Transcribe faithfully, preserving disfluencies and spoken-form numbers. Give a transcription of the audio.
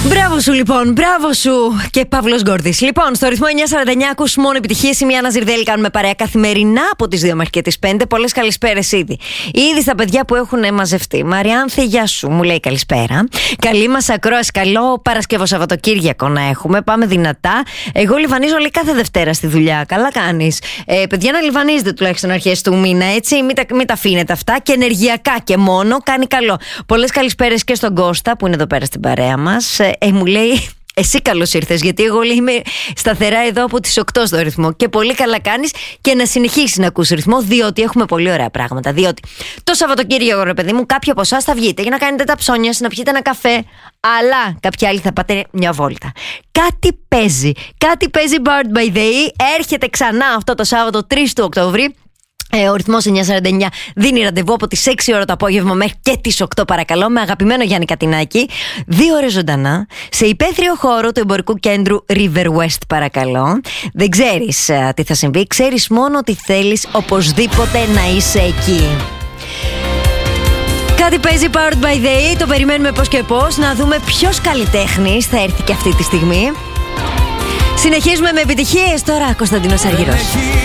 Μπράβο σου λοιπόν, μπράβο σου και Παύλος Γκόρδης. Λοιπόν, στο ρυθμό εννιά σαράντα εννιά ακούς μόνο επιτυχίες. Η Μιάννα Ζιρδέλη κάνουμε παρέα καθημερινά από τις δύο μέχρι και τις πέντε. Πολλές καλησπέρες ήδη. Ήδη στα παιδιά που έχουν μαζευτεί. Μαριάνθη, γεια σου, μου λέει καλησπέρα. Καλή μας ακρόαση, καλό Παρασκευό Σαββατοκύριακο να έχουμε. Πάμε δυνατά. Εγώ λιβανίζω λέει κάθε Δευτέρα στη δουλειά. Καλά κάνεις. Ε, παιδιά, να λιβανίζετε τουλάχιστον αρχές του μήνα, έτσι. Μην τα, μην τα αφήνετε αυτά. Και ενεργειακά και μόνο κάνει καλό. Πολλές καλησπέρες και στον Κώστα που είναι εδώ πέρα στην παρέα μας. Ε, μου λέει, εσύ καλώς ήρθες, γιατί εγώ λέει, είμαι σταθερά εδώ από τις οκτώ στο ρυθμό. Και πολύ καλά κάνεις και να συνεχίσεις να ακούς ρυθμό, διότι έχουμε πολύ ωραία πράγματα. Διότι το Σαββατοκύριακο, ρε παιδί μου, κάποιοι από εσάς θα βγείτε για να κάνετε τα ψώνια, να πιείτε ένα καφέ, αλλά κάποιοι άλλοι θα πάτε μια βόλτα. Κάτι παίζει, κάτι παίζει Bird by Day. Έρχεται ξανά αυτό το Σάββατο τρεις του Οκτώβρη. Ε, ο ρυθμός εννιά σαράντα εννιά δίνει ραντεβού από τις έξι ώρα το απόγευμα μέχρι και τις οκτώ, παρακαλώ, με αγαπημένο Γιάννη Κατινάκη. Δύο ώρες ζωντανά σε υπαίθριο χώρο του εμπορικού κέντρου River West, παρακαλώ. Δεν ξέρεις α, τι θα συμβεί, ξέρεις μόνο ότι θέλεις οπωσδήποτε να είσαι εκεί. Κάτι παίζει Powered by Day, το περιμένουμε πώς και πώς. Να δούμε ποιος καλλιτέχνης θα έρθει και αυτή τη στιγμή. Συνεχίζουμε με επιτυχίες τώρα, Κωνσταντίνος Αργυρός.